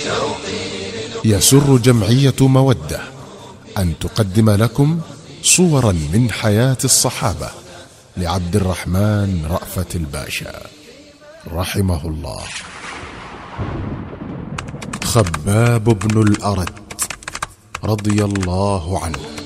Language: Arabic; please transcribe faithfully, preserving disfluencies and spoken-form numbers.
يسر جمعية مودة أن تقدم لكم صورا من حياة الصحابة لعبد الرحمن رأفت الباشا رحمه الله. خباب بن الأرت رضي الله عنه.